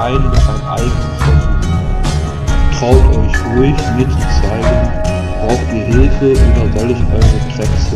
allein mit einem eigenen Versuch. Traut euch ruhig, mir zu zeigen, braucht ihr Hilfe oder soll ich eure Tracks